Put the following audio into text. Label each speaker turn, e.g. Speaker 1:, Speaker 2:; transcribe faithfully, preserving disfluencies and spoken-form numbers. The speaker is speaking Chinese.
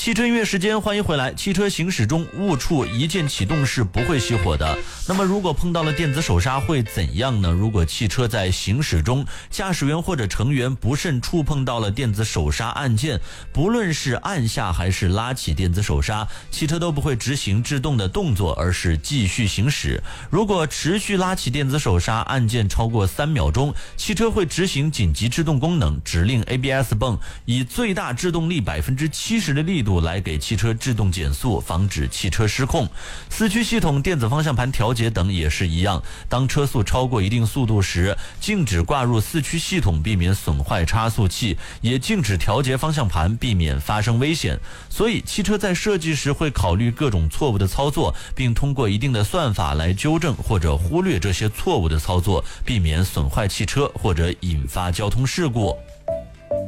Speaker 1: 汽车音乐时间，欢迎回来。汽车行驶中误触一键启动是不会熄火的。那么如果碰到了电子手刹会怎样呢？如果汽车在行驶中，驾驶员或者成员不慎触碰到了电子手刹按键，不论是按下还是拉起电子手刹，汽车都不会执行制动的动作，而是继续行驶。如果持续拉起电子手刹按键超过三秒钟，汽车会执行紧急制动功能，指令 A B S 泵以最大制动力百分之七十的力度来给汽车制动减速，防止汽车失控。四驱系统、电子方向盘调节等也是一样，当车速超过一定速度时，禁止挂入四驱系统，避免损坏差速器，也禁止调节方向盘，避免发生危险。所以汽车在设计时会考虑各种错误的操作，并通过一定的算法来纠正或者忽略这些错误的操作，避免损坏汽车或者引发交通事故。